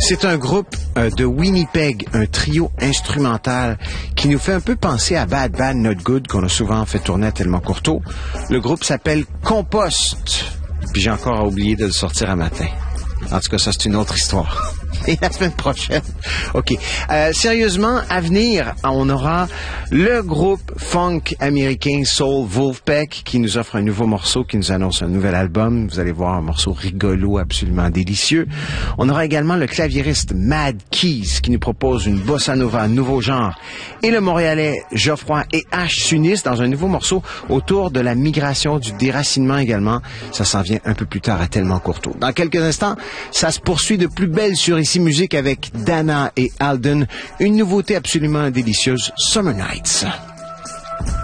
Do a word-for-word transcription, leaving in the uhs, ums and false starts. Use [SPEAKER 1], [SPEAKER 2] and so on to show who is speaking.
[SPEAKER 1] C'est un groupe euh, de Winnipeg, un trio instrumental qui nous fait un peu penser à Bad Bad Not Good qu'on a souvent fait tourner à Tellement Courteau. Le groupe s'appelle Compost. Puis j'ai encore oublié de le sortir un matin. En tout cas, ça, c'est une autre histoire. Et la semaine prochaine. OK. Euh, sérieusement, à venir, on aura le groupe funk américain Soul Wolfpack qui nous offre un nouveau morceau, qui nous annonce un nouvel album. Vous allez voir un morceau rigolo, absolument délicieux. On aura également le claviériste Mad Keys qui nous propose une bossa nova, un nouveau genre. Et le Montréalais Geoffroy et H s'unissent dans un nouveau morceau autour de la migration, du déracinement également. Ça s'en vient un peu plus tard à Tellement Courteau. Dans quelques instants, ça se poursuit de plus belle sur Ici Musique avec Dana et Alden. Une nouveauté absolument délicieuse, Summer Nights.